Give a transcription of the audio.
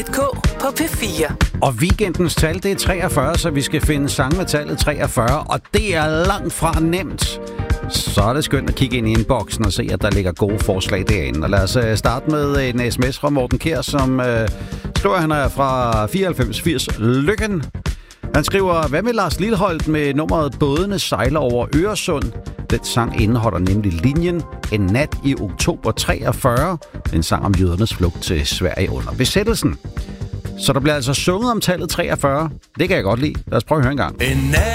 K på P4. Og weekendens tal, det er 43, så vi skal finde sange med tallet 43, og det er langt fra nemt. Så er det skønt at kigge ind i inboxen og se, at der ligger gode forslag derinde. Og lad os starte med en sms fra Morten Kjær, som skriver, han er fra 9480 Lykken. Han skriver, hvad med Lars Lilholt med nummeret Bådene sejler over Øresund? Den sang indeholder nemlig linjen En nat i oktober 43. En sang om jødernes flugt til Sverige under besættelsen. Så der bliver altså sunget om tallet 43. Det kan jeg godt lide. Lad os prøve at høre en gang.